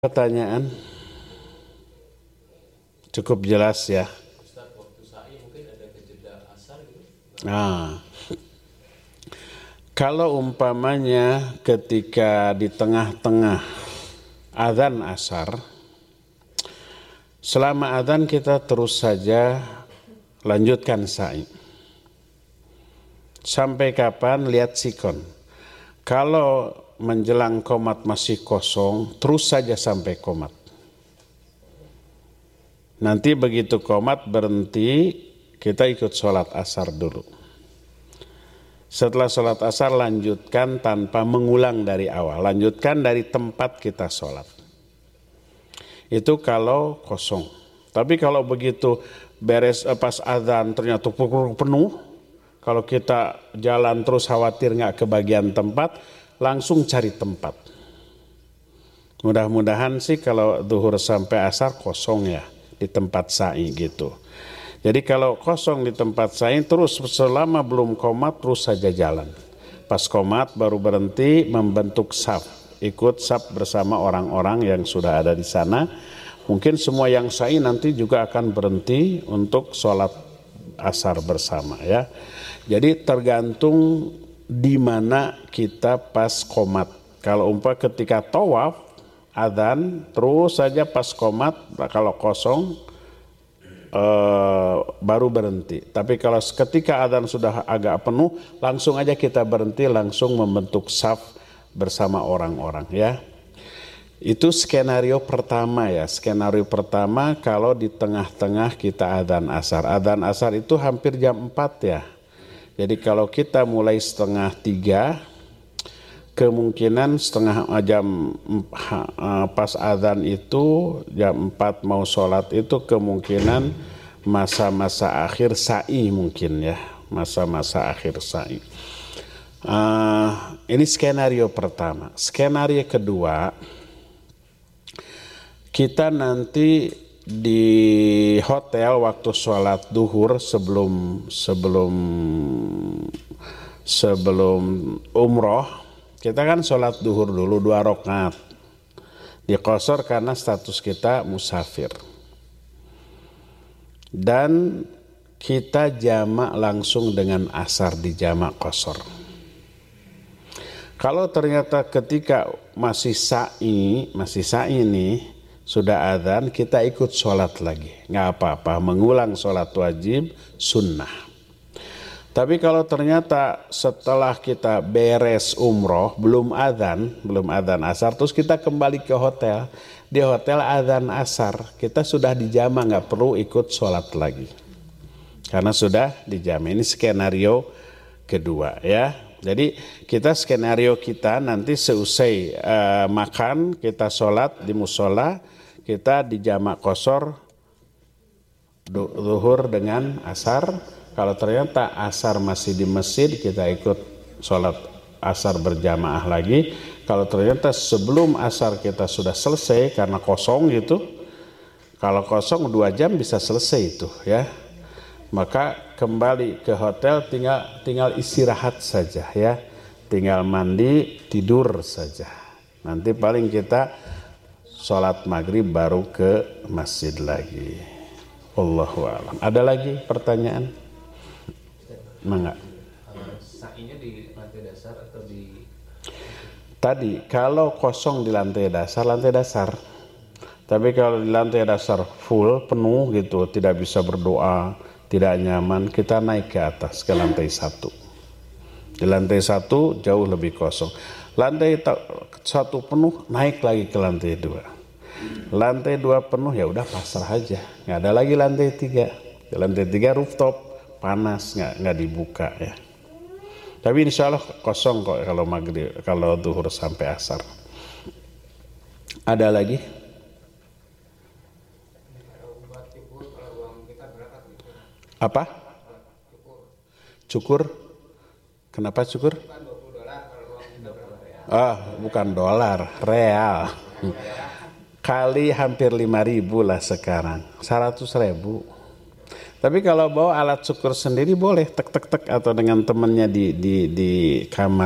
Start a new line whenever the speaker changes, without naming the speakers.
Pertanyaan cukup jelas ya.
Ustaz, waktu sa'i mungkin ada kejeda asar gitu.
Kalau umpamanya ketika di tengah-tengah azan asar, selama azan kita terus saja lanjutkan sa'i. Sampai kapan? Lihat sikon. Kalau menjelang qomat masih kosong, terus saja sampai qomat. Nanti begitu qomat berhenti, kita ikut sholat asar dulu. Setelah sholat asar lanjutkan tanpa mengulang dari awal. Lanjutkan dari tempat kita sholat. Itu kalau kosong. Tapi kalau begitu beres pas azan ternyata penuh, kalau kita jalan terus khawatir nggak kebagian tempat, langsung cari tempat. Mudah-mudahan sih kalau zuhur sampai asar kosong ya di tempat sa'i gitu. Jadi kalau kosong di tempat sa'i terus selama belum qomat terus saja jalan. Pas qomat baru berhenti membentuk saf, ikut saf bersama orang-orang yang sudah ada di sana. Mungkin semua yang sa'i nanti juga akan berhenti untuk sholat asar bersama ya. Jadi tergantung di mana kita pas qomat. Kalau ketika tawaf adzan terus saja pas qomat, kalau kosong baru berhenti. Tapi kalau ketika adzan sudah agak penuh, langsung aja kita berhenti, langsung membentuk saf bersama orang-orang ya. Itu skenario pertama ya. Skenario pertama kalau di tengah-tengah kita adzan asar. Adzan asar itu hampir jam 4 ya. Jadi kalau kita mulai 2:30, kemungkinan setengah jam pas adzan itu jam 4 mau sholat itu kemungkinan masa-masa akhir sa'i mungkin ya. Masa-masa akhir sa'i. Ini skenario pertama. Skenario kedua, kita nanti di hotel waktu sholat duhur sebelum umroh, kita kan sholat duhur dulu 2 rakaat, diqosor karena status kita musafir, dan kita jamak langsung dengan asar di jamak qosor. Kalau ternyata ketika masih sa'i nih sudah adzan, kita ikut sholat lagi, nggak apa-apa, mengulang sholat wajib sunnah. Tapi kalau ternyata setelah kita beres umroh belum adzan asar, terus kita kembali ke hotel, di hotel adzan asar, kita sudah dijama, nggak perlu ikut sholat lagi karena sudah dijama. Ini skenario kedua ya. Jadi kita skenario kita nanti seusai makan kita sholat di musola, kita di jamak qosor zuhur dengan asar. Kalau ternyata asar masih di masjid, kita ikut sholat asar berjamaah lagi. Kalau ternyata sebelum asar kita sudah selesai karena kosong gitu, kalau kosong 2 jam bisa selesai itu ya, maka kembali ke hotel, tinggal istirahat saja ya, tinggal mandi tidur saja. Nanti paling kita sholat maghrib baru ke masjid lagi. Allahu a'lam. Ada lagi pertanyaan? Mangga.
Sa'inya di lantai dasar atau di?
Tadi kalau kosong di lantai dasar. Tapi kalau di lantai dasar full penuh gitu, tidak bisa berdoa, tidak nyaman, kita naik ke atas ke lantai 1. Di lantai 1 jauh lebih kosong. Lantai 1 penuh, naik lagi ke lantai 2. Lantai 2 penuh, ya udah pasrah aja. Nggak ada lagi lantai 3. Di lantai 3 rooftop, panas, nggak dibuka ya. Tapi insya Allah kosong kok kalau maghrib, kalau zuhur sampai asar. Ada lagi? Apa? Cukur? Kenapa cukur? Bukan dolar, real. Kali hampir 5.000 lah sekarang, 100.000. Tapi kalau bawa alat cukur sendiri boleh, tek atau dengan temannya di kamar.